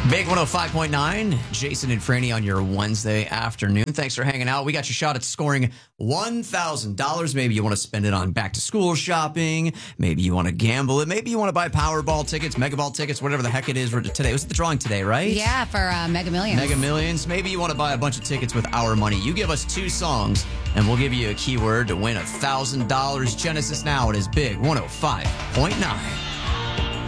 Big 105.9, Jason and Franny on your Wednesday afternoon. Thanks for hanging out. We got your shot at scoring $1,000. Maybe you want to spend it on back-to-school shopping. Maybe you want to gamble it. Maybe you want to buy Powerball tickets, Mega Ball tickets, whatever the heck it is for today. Was it the drawing today, right? Yeah, for Mega Millions. Mega Millions. Maybe you want to buy a bunch of tickets with our money. You give us 2 songs, and we'll give you a keyword to win $1,000. Genesis Now. It is Big 105.9.